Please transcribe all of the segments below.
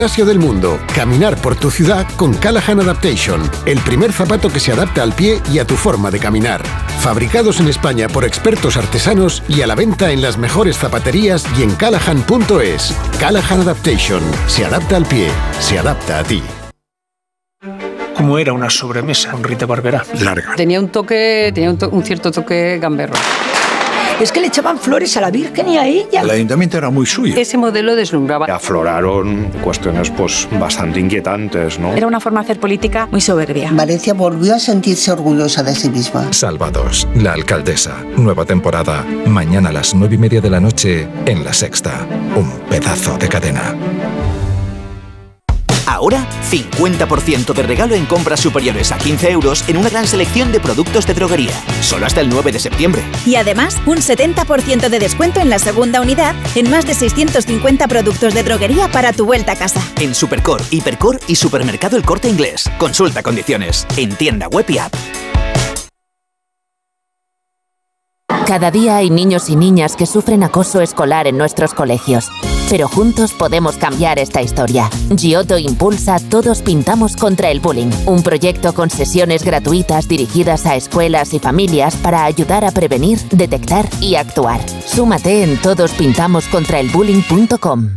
Del mundo. Caminar por tu ciudad con Callahan Adaptation, el primer zapato que se adapta al pie y a tu forma de caminar. Fabricados en España por expertos artesanos y a la venta en las mejores zapaterías y en callahan.es. Callahan Adaptation. Se adapta al pie, se adapta a ti. Como era una sobremesa, un Rita Barberá. Larga. Tenía un cierto toque gamberro. Es que le echaban flores a la Virgen y a ella. El ayuntamiento era muy suyo. Ese modelo deslumbraba. Afloraron cuestiones bastante inquietantes, ¿no? Era una forma de hacer política muy soberbia. Valencia volvió a sentirse orgullosa de sí misma. Salvados, la alcaldesa. Nueva temporada. Mañana a las 9:30 de la noche en La Sexta. Un pedazo de cadena. Ahora, 50% de regalo en compras superiores a 15 euros en una gran selección de productos de droguería. Solo hasta el 9 de septiembre. Y además, un 70% de descuento en la segunda unidad en más de 650 productos de droguería para tu vuelta a casa. En Supercor, Hipercor y Supermercado El Corte Inglés. Consulta condiciones en tienda web y app. Cada día hay niños y niñas que sufren acoso escolar en nuestros colegios. Pero juntos podemos cambiar esta historia. Giotto impulsa Todos Pintamos contra el Bullying, un proyecto con sesiones gratuitas dirigidas a escuelas y familias para ayudar a prevenir, detectar y actuar. Súmate en todospintamoscontraelbullying.com.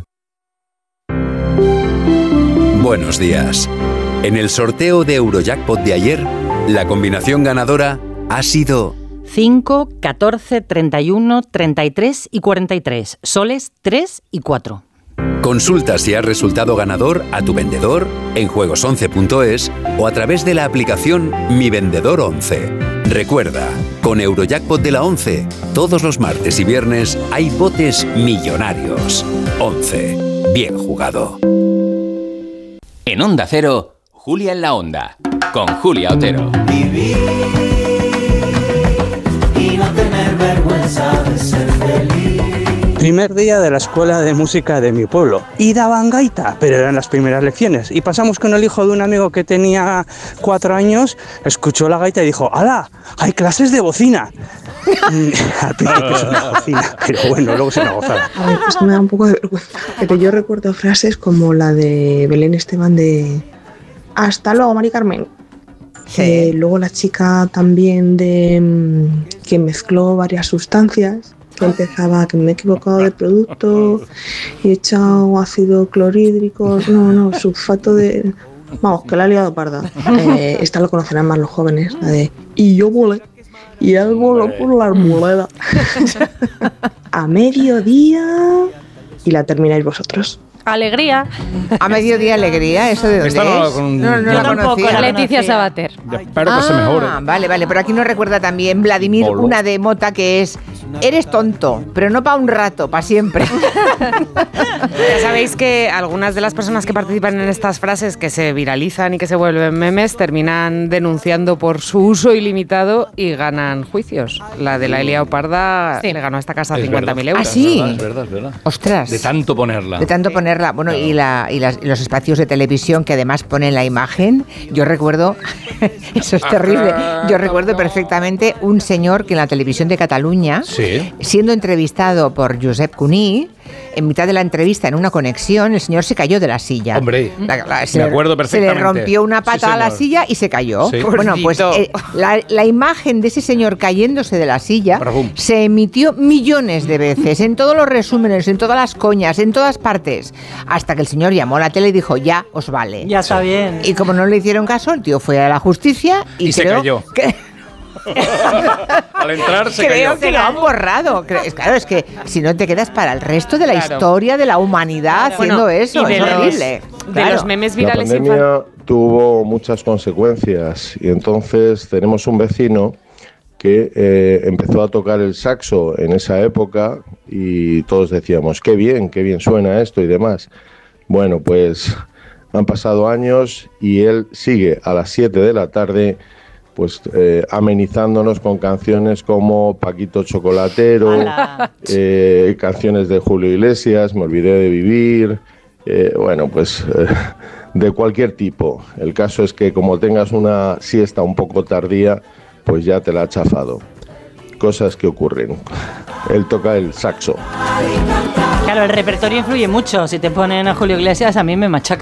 Buenos días. En el sorteo de Eurojackpot de ayer, la combinación ganadora ha sido 5, 14, 31, 33 y 43. Soles 3 y 4. Consulta si has resultado ganador a tu vendedor en juegos11.es o a través de la aplicación Mi Vendedor 11. Recuerda, con Eurojackpot de la 11, todos los martes y viernes hay botes millonarios. 11. Bien jugado. En Onda Cero, Julia en la Onda, con Julia Otero. Primer día de la escuela de música de mi pueblo y daban gaita, pero eran las primeras lecciones y pasamos con el hijo de un amigo que tenía 4 años, escuchó la gaita y dijo: ¡hala! ¡Hay clases de bocina! Al principio es una bocina, pero bueno, luego se me gozaba. A ver, esto me da un poco de vergüenza, pero yo recuerdo frases como la de Belén Esteban de «Hasta luego, Mari Carmen». Sí. Luego la chica también de que mezcló varias sustancias, que empezaba que me he equivocado de producto y he echado ácido clorhídrico, sulfato de... Vamos, que la he liado parda. Esta lo conocerán más los jóvenes, la de «y yo volé, y él voló por la arboleda». A mediodía y la termináis vosotros. Alegría. A mediodía alegría, ¿eso de dónde es? No la conocía. Leticia Sabater. Espero que se mejore. Vale, pero aquí nos recuerda también Vladimir, una de Mota, que es: eres tonto, pero no para un rato, para siempre. Ya sabéis que algunas de las personas que participan en estas frases, que se viralizan y que se vuelven memes, terminan denunciando por su uso ilimitado y ganan juicios. La de la Elia Parda le ganó a esta casa 50.000 euros. ¿Ah, sí? Es verdad. Ostras. De tanto ponerla. Bueno, claro. y los espacios de televisión que además ponen la imagen. Yo recuerdo, eso es terrible, yo recuerdo perfectamente un señor que en la televisión de Cataluña, siendo entrevistado por Josep Cuní, en mitad de la entrevista, en una conexión, el señor se cayó de la silla. Hombre, me acuerdo perfectamente. Se le rompió una pata a la silla y se cayó. Sí. Bueno, pues la imagen de ese señor cayéndose de la silla se emitió millones de veces, en todos los resúmenes, en todas las coñas, en todas partes, hasta que el señor llamó a la tele y dijo: ya, os vale. Ya está bien. Y como no le hicieron caso, el tío fue a la justicia y se cayó. Al entrar se cayó. Creo que lo han borrado. Claro, es que si no te quedas para el resto de la historia de la humanidad haciendo eso. Es horrible. De los memes virales. La pandemia tuvo muchas consecuencias y entonces tenemos un vecino que empezó a tocar el saxo en esa época y todos decíamos: qué bien suena esto y demás. Bueno, pues han pasado años y él sigue a las 7 de la tarde pues amenizándonos con canciones como Paquito Chocolatero, canciones de Julio Iglesias, Me olvidé de vivir, de cualquier tipo. El caso es que como tengas una siesta un poco tardía, pues ya te la ha chafado. Cosas que ocurren. Él toca el saxo. Claro, el repertorio influye mucho. Si te ponen a Julio Iglesias, a mí me machaca.